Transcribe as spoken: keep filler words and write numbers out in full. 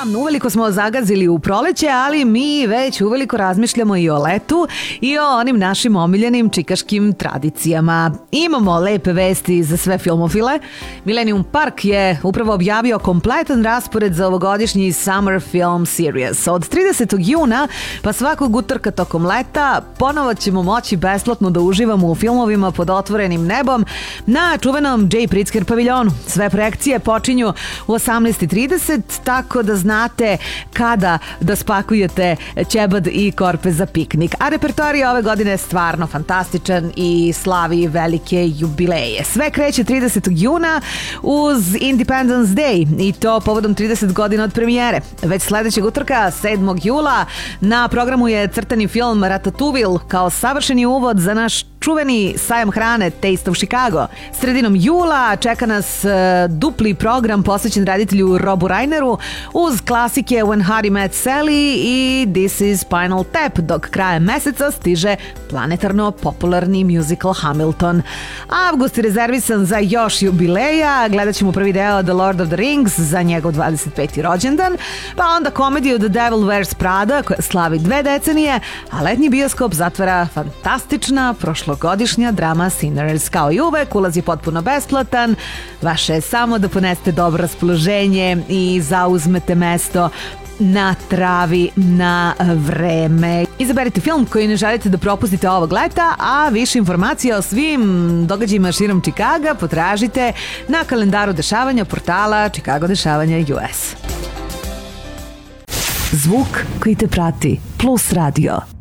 uveliko smo zagazili u proleće, ali mi već uveliko razmišljamo i o letu i o onim našim omiljenim čikaškim tradicijama. Imamo lepe vesti za sve filmofile. Millennium Park je upravo objavio kompletan raspored za ovogodišnji Summer Film Series. Od tridesetog juna pa svakog utorka tokom leta ponovo ćemo moći besplatno da uživamo u filmovima pod otvorenim nebom na čuvenom J. Pritzker paviljonu. Sve projekcije počinju u osamnaest i trideset, tako da znate kada da spakujete ćebad i korpe za piknik. A repertoar je ove godine stvarno fantastičan i slavi velike jubileje. Sve kreće tridesetog juna uz Independence Day i to povodom trideset godina od premijere. Već sledećeg utorka, sedmog jula, na programu je crtani film Ratatouille kao savršeni uvod za naš čuveni sajam hrane Taste of Chicago. Sredinom jula čeka nas uh, dupli program posvećen reditelju Robu Reineru uz klasike When Harry Met Sally i This is Spinal Tap, dok krajem meseca stiže planetarno popularni musical Hamilton. Avgust je rezervisan za još jubileja, gledat ćemo prvi deo The Lord of the Rings za njegov dvadeset peti rođendan, pa onda komediju The Devil Wears Prada koja slavi dve decenije, a letnji bioskop zatvara fantastična prošlogodišnja drama Sinners. Kao i uvek, ulaz je potpuno besplatan, vaše je samo da ponesete dobro raspoloženje i zauzmete mesto na travi na vreme. Izaberite film koji ne želite da propustite ovog leta, a više informacija o svim događajima širom Čikaga potražite na kalendaru dešavanja portala Chicago Dešavanja U S. Zvuk koji te prati, Plus Radio.